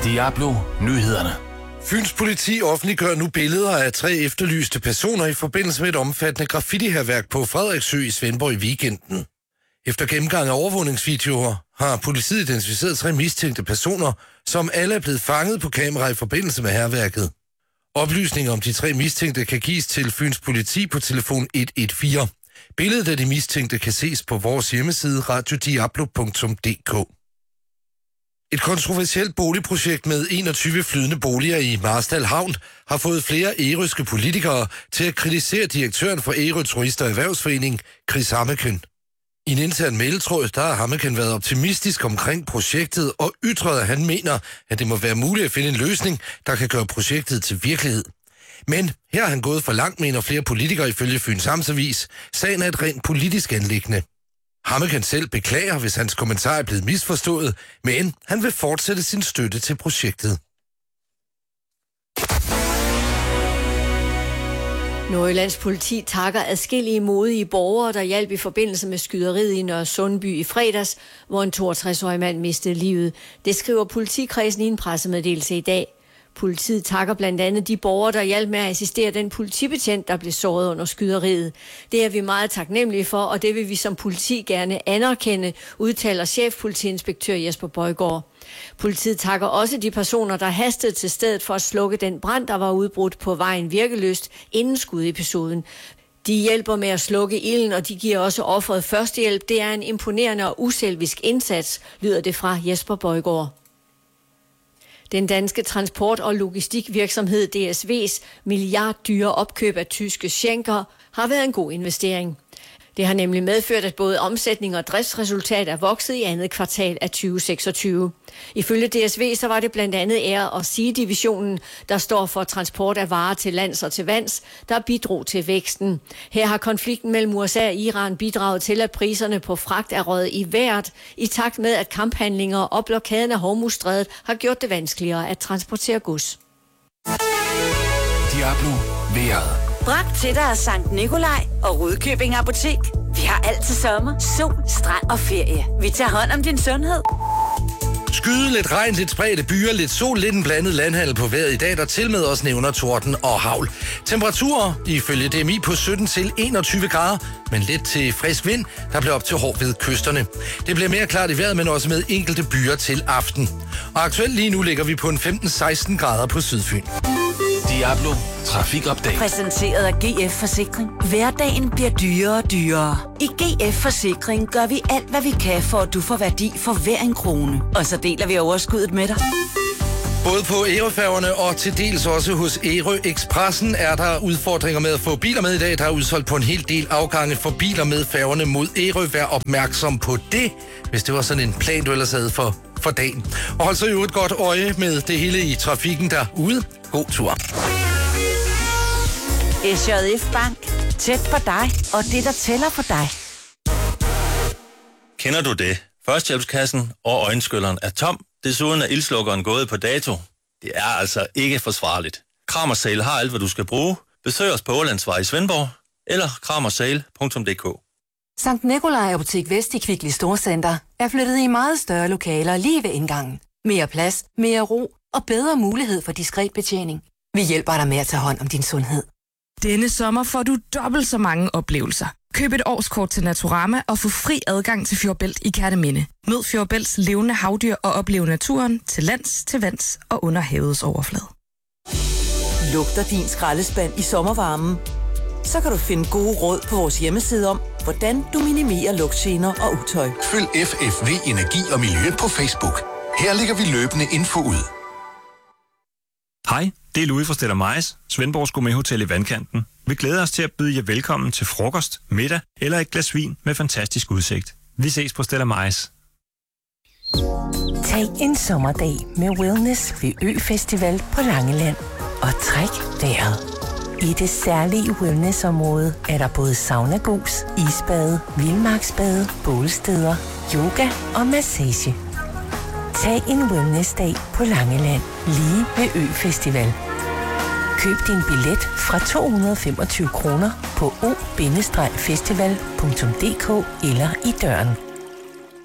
Diablo Nyhederne. Fyns politi offentliggør nu billeder af 3 efterlyste personer i forbindelse med et omfattende graffiti-hærværk på Frederiksø i Svendborg i weekenden. Efter gennemgang af overvågningsvideoer har politiet identificeret 3 mistænkte personer, som alle er blevet fanget på kamera i forbindelse med hærværket. Oplysninger om de 3 mistænkte kan gives til Fyns politi på telefon 114. Billedet af de mistænkte kan ses på vores hjemmeside radiodiablo.dk. Et kontroversielt boligprojekt med 21 flydende boliger i Marstal Havn har fået flere ærøske politikere til at kritisere direktøren for Ærø Turist- og Erhvervsforening, Chris Hammeken. I en intern mailtråd, der har Hammeken været optimistisk omkring projektet og ytret, at han mener, at det må være muligt at finde en løsning, der kan gøre projektet til virkelighed. Men her har han gået for langt, mener flere politikere ifølge Fyns Amtsavis. Sagen er et rent politisk anliggende. Hammeken selv beklager, hvis hans kommentar er blevet misforstået, men han vil fortsætte sin støtte til projektet. Nordjyllands politi takker adskillige modige borgere, der hjalp i forbindelse med skyderiet i Nørre Sundby i fredags, hvor en 62-årig mand mistede livet. Det skriver politikredsen i en pressemeddelelse i dag. Politiet takker blandt andet de borgere, der hjalp med at assistere den politibetjent, der blev såret under skyderiet. Det er vi meget taknemmelige for, og det vil vi som politi gerne anerkende, udtaler chefpolitiinspektør Jesper Bøjgaard. Politiet takker også de personer, der hastede til stedet for at slukke den brand, der var udbrudt på vejen Virkeløst inden skudepisoden. De hjælper med at slukke ilden, og de giver også offeret førstehjælp. Det er en imponerende og uselvisk indsats, lyder det fra Jesper Bøjgaard. Den danske transport- og logistikvirksomhed DSV's milliarddyre opkøb af tyske Schenker har været en god investering. Det har nemlig medført, at både omsætning og driftsresultat er vokset i andet kvartal af 2026. Ifølge DSV så var det blandt andet Air- og Sea-divisionen, der står for transport af varer til lands og til vands, der bidrog til væksten. Her har konflikten mellem USA og Iran bidraget til, at priserne på fragt er røget i vejret, i takt med, at kamphandlinger og blokaden af Hormuzstrædet har gjort det vanskeligere at transportere gods. Diablo vejret. Bragt til dig af Sankt Nikolaj og Rudkøbing Apotek. Vi har alt til sommer, sol, strand og ferie. Vi tager hånd om din sundhed. Skyde, lidt regn, lidt spredte byer, lidt sol, lidt en blandet landhandel på vejret i dag, der til med os nævner torden og havl. Temperaturer ifølge DMI på 17 til 21 grader, men lidt til frisk vind, der bliver op til hård ved kysterne. Det bliver mere klart i vejret, men også med enkelte byer til aften. Og aktuelt lige nu ligger vi på en 15-16 grader på Sydfyn. Diablo Trafikupdate. Præsenteret af GF Forsikring. Hverdagen bliver dyrere og dyrere. I GF Forsikring gør vi alt, hvad vi kan, for at du får værdi for hver en krone. Og så deler vi overskuddet med dig. Både på Ærøfærgerne og til dels også hos Ærø Expressen er der udfordringer med at få biler med i dag. Der er udsolgt på en hel del afgange for biler med færgerne mod Ærø. Vær opmærksom på det, hvis det var sådan en plan, du ellers havde for dagen. Og hold så jo et godt øje med det hele i trafikken derude. God tur. SJF Bank. Tæt på dig, og det, der tæller for dig. Kender du det? Førstehjælpskassen og øjenskylleren er tom. Desuden er ildslukkeren gået på dato. Det er altså ikke forsvarligt. Kramersale har alt, hvad du skal bruge. Besøg os på Ålandsvej i Svendborg eller kramersale.dk. Sankt Nikolaj Apotek Vest i Kvickly Storcenter er flyttet i meget større lokaler lige ved indgangen. Mere plads, mere ro og bedre mulighed for diskret betjening. Vi hjælper dig med at tage hånd om din sundhed. Denne sommer får du dobbelt så mange oplevelser. Køb et årskort til Naturama og få fri adgang til Fjordbælt i Kerteminde. Mød Fjordbælts levende havdyr og oplev naturen til lands, til vands og under havets overflade. Lugter din skraldespand i sommervarmen? Så kan du finde gode råd på vores hjemmeside om, hvordan du minimerer lugtgener og utøj. Følg FFV Energi og Miljø på Facebook. Her lægger vi løbende info ud. Hej, det er Louis fra Stella Majs, Svendborgs Gourmet-hotel i Vandkanten. Vi glæder os til at byde jer velkommen til frokost, middag eller et glas vin med fantastisk udsigt. Vi ses på Stella Majs. Tag en sommerdag med Wellness ved Ø-festival på Langeland og træk vejret. I det særlige wellnessområde er der både sauna-gus, isbade, vildmarksbade, bålsteder, yoga og massage. Tag en wellnessdag på Langeland, lige ved Ø-festival. Køb din billet fra 225 kroner på o-festival.dk eller i døren.